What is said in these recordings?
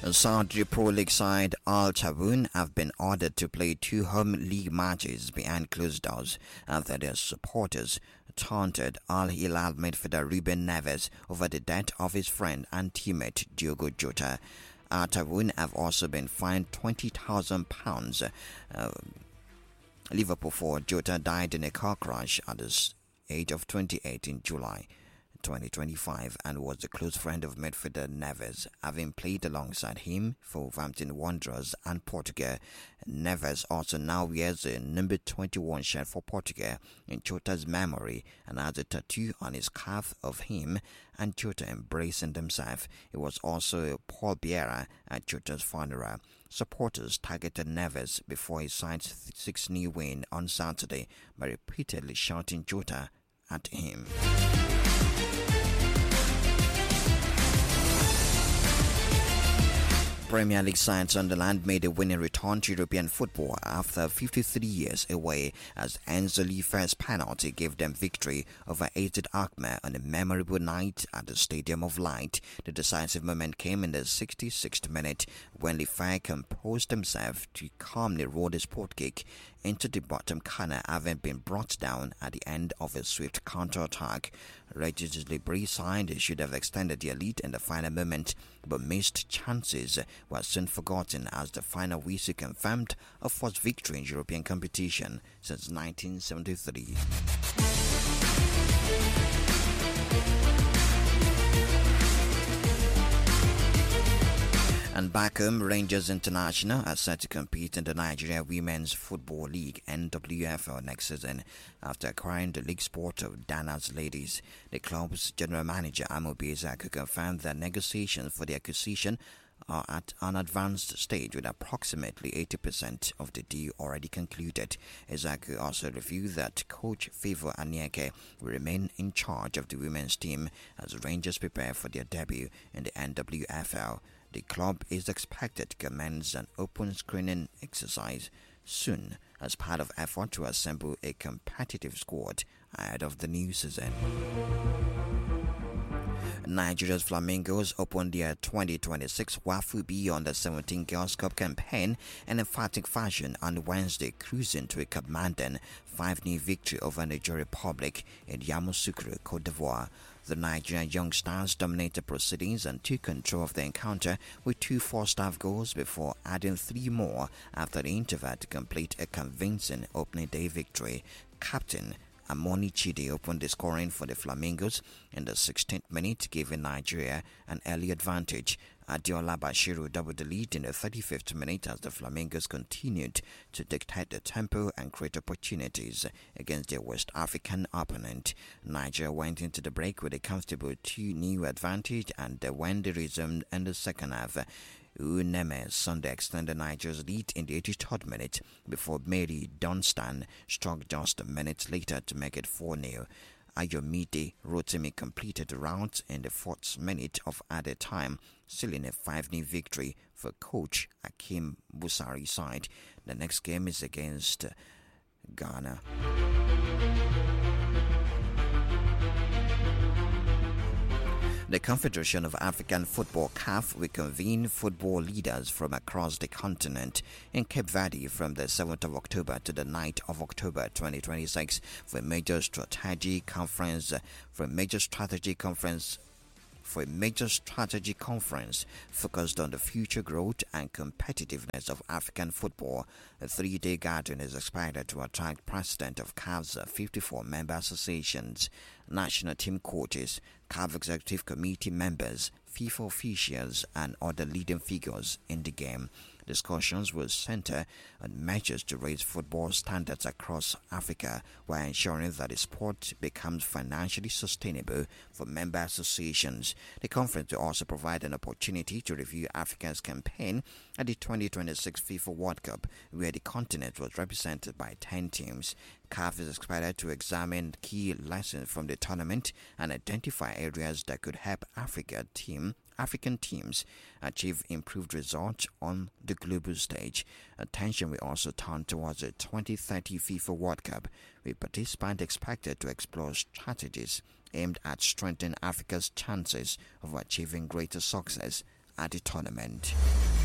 Saudi Pro League side Al Tawun have been ordered to play 2 home league matches behind closed doors after their supporters taunted Al Hilal midfielder Ruben Neves over the death of his friend and teammate Diogo Jota. Al Tawun have also been fined £20,000. Liverpool forward Jota died in a car crash at the age of 28 in July 2025 and was a close friend of midfielder Neves, having played alongside him for Wolverhampton Wanderers and Portugal. Neves also now wears a number 21 shirt for Portugal in Jota's memory and has a tattoo on his calf of him and Jota embracing themselves. It was also a pallbearer at Jota's funeral. Supporters targeted Neves before he signed 6-0 win on Saturday by repeatedly shouting Jota at him. Premier League side Sunderland made a winning return to European football after 53 years away as Enzo Leife's penalty gave them victory over AZ Alkmaar on a memorable night at the Stadium of Light. The decisive moment came in the 66th minute when Leife composed himself to calmly roll the sport kick into the bottom corner, having been brought down at the end of a swift counter-attack. Regis Lebris side should have extended their lead in the final moment, but missed chances were soon forgotten as the final whistle confirmed a first victory in European competition since 1973. And back home, Rangers International are set to compete in the Nigeria Women's Football League (NWFL) next season after acquiring the league sport of Dana's Ladies. The club's general manager Amobi Ezeaku confirmed that negotiations for the acquisition are at an advanced stage with approximately 80% of the deal already concluded. Ezeaku also revealed that coach Favour Anieke will remain in charge of the women's team as Rangers prepare for their debut in the NWFL. The club is expected to commence an open screening exercise soon as part of effort to assemble a competitive squad ahead of the new season. Nigeria's Flamingos opened their 2026 WAFU Under-17 Girls Cup campaign in emphatic fashion on Wednesday, cruising to a commanding 5-0 victory over Nigeria Republic in Yamoussoukro, Côte d'Ivoire. The Nigerian young stars dominated proceedings and took control of the encounter with 2 first-half goals before adding 3 more after the interval to complete a convincing opening day victory. Captain Amoni Chidi opened the scoring for the Flamingos in the 16th minute, giving Nigeria an early advantage. Adiola Bashiru doubled the lead in the 35th minute as the Flamingos continued to dictate the tempo and create opportunities against their West African opponent. Nigeria went into the break with a comfortable 2-0 advantage, and when they resumed in the second half, Uneme Sunday extended Nigeria's lead in the 83rd minute before Mary Dunstan struck just a minute later to make it 4-0. Ayomide Rotimi completed the round in the 4th minute of added time, sealing a 5-0 victory for coach Akim Busari's side. The next game is against Ghana. The Confederation of African Football (CAF) will convene football leaders from across the continent in Cape Verde from the 7th of October to the 9th of October 2026 for a major strategy conference focused on the future growth and competitiveness of African football. A 3-day gathering is expected to attract president of CAF's 54 member associations, national team coaches, CAF executive committee members, FIFA officials, and other leading figures in the game. Discussions will center on measures to raise football standards across Africa while ensuring that the sport becomes financially sustainable for member associations. The conference will also provide an opportunity to review Africa's campaign at the 2026 FIFA World Cup, where the continent was represented by 10 teams. CAF is expected to examine key lessons from the tournament and identify areas that could help African teams achieve improved results on the global stage. Attention will also turn towards the 2030 FIFA World Cup, with participants expected to explore strategies aimed at strengthening Africa's chances of achieving greater success at the tournament.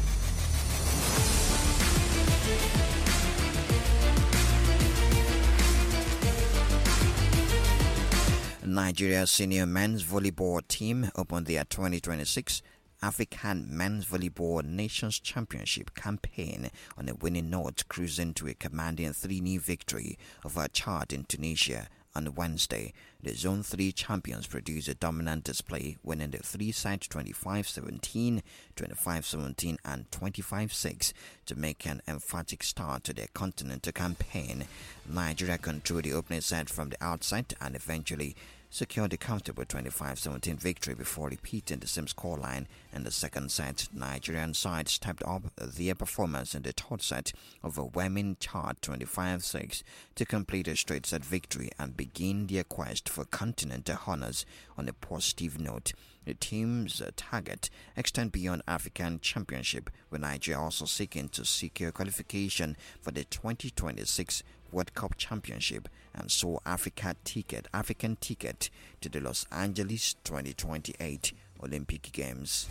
Nigeria's senior men's volleyball team opened their 2026 African Men's Volleyball Nations Championship campaign on a winning note, cruising to a commanding 3-0 victory over Chad in Tunisia on Wednesday. The Zone 3 champions produced a dominant display, winning the 3-set 25-17, 25-17 and 25-6 to make an emphatic start to their continental campaign. Nigeria controlled the opening set from the outset and eventually secured a comfortable 25-17 victory before repeating the same scoreline in the second set. Nigerian side stepped up their performance in the third set, overwhelming Chad 25-6 to complete a straight set victory and begin their quest for continental honors on a positive note. The team's target extends beyond African Championship, with Nigeria also seeking to secure qualification for the 2026 World Cup Championship and saw African ticket to the Los Angeles 2028 Olympic Games.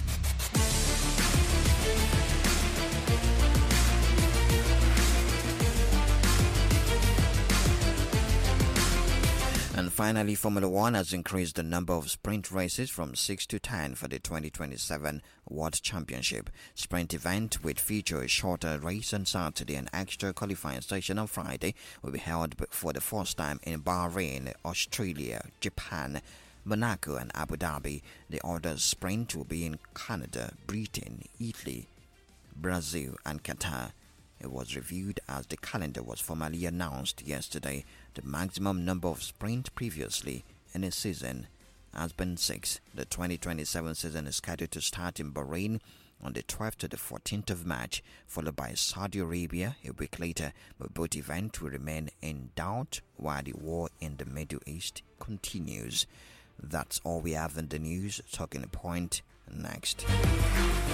And finally, Formula One has increased the number of sprint races from 6 to 10 for the 2027 World Championship. Sprint event, which feature a shorter race on Saturday and extra qualifying session on Friday, will be held for the first time in Bahrain, Australia, Japan, Monaco and Abu Dhabi. The other sprint will be in Canada, Britain, Italy, Brazil and Qatar. It was reviewed as the calendar was formally announced yesterday. The maximum number of sprints previously in a season has been 6. The 2027 season is scheduled to start in Bahrain on the 12th to the 14th of March, followed by Saudi Arabia a week later, but both events will remain in doubt while the war in the Middle East continues. That's all we have in the news. Talking Point next.